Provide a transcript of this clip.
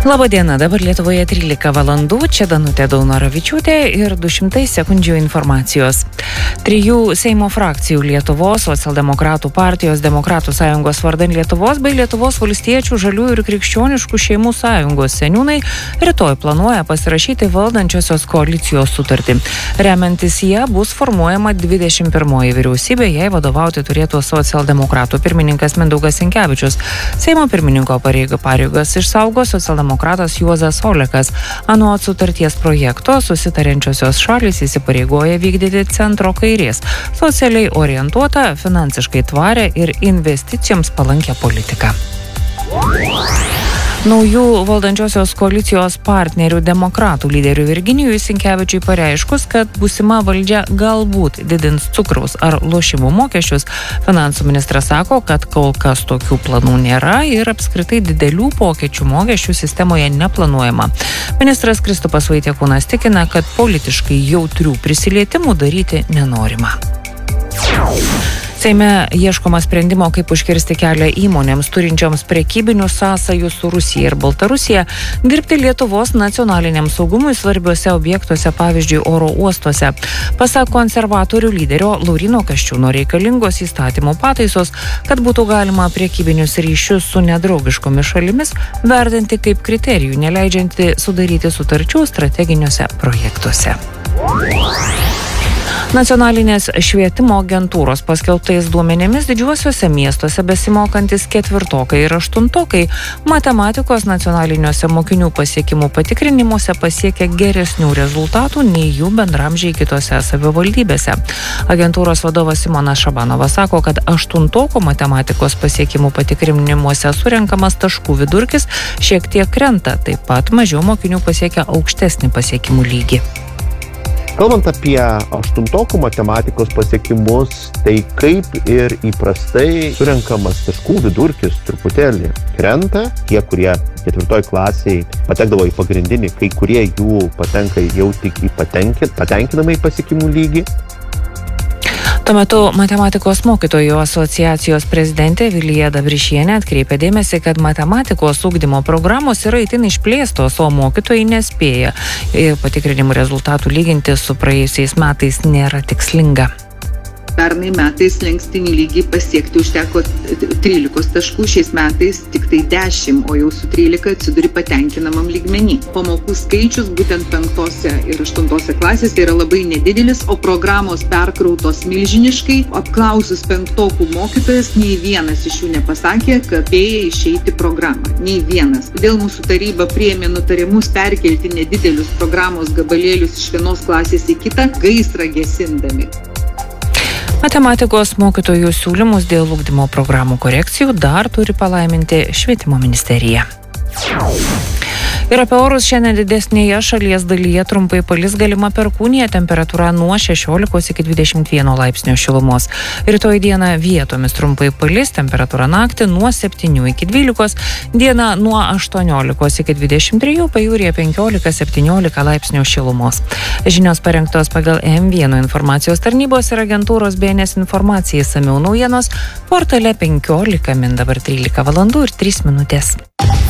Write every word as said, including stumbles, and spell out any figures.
Labadiena, dabar Lietuvoje trylika valandų, čia Danutė Daunoravičiūtė ir du šimtai sekundžių informacijos. Trijų Seimo frakcijų Lietuvos, Socialdemokratų partijos, Demokratų sąjungos vardan Lietuvos bei Lietuvos valstiečių, žaliųjų ir krikščioniškų šeimų sąjungos seniūnai rytoj planuoja pasirašyti valdančiosios koalicijos sutartį. Remiantis ją bus formuojama dvidešimt pirmoji vyriausybė, jai vadovauti turėtų Socialdemokratų pirmininkas Mindaugas Sinkevičius. Seimo pirmininko pareiga pareigas išsaugo socialdemokratų Demokratas Juozas Olekas. Anot sutarties projekto susitariančiosios šalys įsipareigoja vykdyti centro kairės, socialiai orientuotą, finansiškai tvarę ir investicijoms palankę politiką. Naujų valdančiosios koalicijos partnerių Demokratų lyderių Virginijui Sinkevičiui pareiškus, kad būsima valdžia galbūt didins cukraus ar lošimų mokesčius, finansų ministras sako, kad kol kas tokių planų nėra ir apskritai didelių pokyčių mokesčių sistemoje neplanuojama. Ministras Kristupas Vaitiekūnas tikina, kad politiškai jautrių prisilietimų daryti nenorima. Seime ieškoma sprendimo, kaip užkirsti kelią įmonėms turinčioms prekybinių sąsajų su Rusija ir Baltarusija dirbti Lietuvos nacionaliniam saugumui svarbiuose objektuose, pavyzdžiui, oro uostuose. Pasak konservatorių lyderio Lauryno Kasčiūno, reikalingos įstatymų pataisos, kad būtų galima prekybinius ryšius su nedraugiškomis šalimis vertinti kaip kriterijų, neleidžianti sudaryti sutarčių strateginiuose projektuose. Nacionalinės švietimo agentūros paskelbtais duomenimis didžiuosiuose miestuose besimokantis ketvirtokai ir aštuntokai matematikos nacionaliniuose mokinių pasiekimų patikrinimuose pasiekia geresnių rezultatų nei jų bendramžiai kitose savivaldybėse. Agentūros vadovas Simonas Šabanovas sako, kad aštuntokų matematikos pasiekimų patikrinimuose surenkamas taškų vidurkis šiek tiek krenta, taip pat mažiau mokinių pasiekia aukštesnį pasiekimų lygį. Kalbant apie aštuntokų matematikos pasiekimus, tai kaip ir įprastai surenkamas taškų vidurkis truputėlį krenta. Tie, kurie ketvirtoj klasiai patekdavo į pagrindinį, kai kurie jų patenka jau tik į patenkinamai pasiekimų lygį. Tuo metu Matematikos mokytojų asociacijos prezidentė Vilija Dabrišienė atkreipė dėmesį, kad matematikos ugdymo programos yra itin išplėstos, o mokytojai nespėja. Ir patikrinimų rezultatų lyginti su praėjusiais metais nėra tikslinga. Pernai metais slenkstinį lygį pasiekti užteko trylikos taškų, šiais metais tik tai dešimt, o jau su trylika atsiduri patenkinamam lygmenį. Pamokų skaičius būtent penktose ir aštuntose klasėse yra labai nedidelis, o programos perkrautos milžiniškai. Apklausus penktokų mokytojas, nei vienas iš jų nepasakė, kad spėja išeiti programą. Nei vienas. Todėl mūsų taryba priėmė nutarimus perkelti nedidelius programos gabalėlius iš vienos klasės į kitą, gaisrą gesindami. Matematikos mokytojų siūlymus dėl ugdymo programų korekcijų dar turi palaiminti Švietimo ministerija. Ir apie orus šiandien didesnėje šalies dalyje trumpai palis galima perkūnija, temperatūra nuo šešiolikos iki dvidešimt vieno laipsnio šilumos. Rytoj dieną vietomis trumpai palis, temperatūra naktį nuo septynių iki dvylikos, diena nuo aštuoniolikos iki dvidešimt trijų, pajūryje penkiolika septyniolika laipsnių šilumos. Žinios parengtos pagal M vienas informacijos tarnybos ir agentūros B N S informacijai, išsamiau naujienos portale penkiolika min, dabar trylika valandų ir trys minutės.